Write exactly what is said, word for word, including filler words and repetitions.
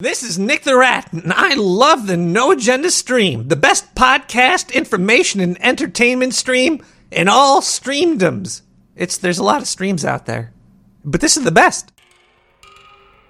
This is Nick the Rat, and I love the No Agenda stream, the best podcast, information, and entertainment stream in all streamdoms. It's there's a lot of streams out there, but this is the best.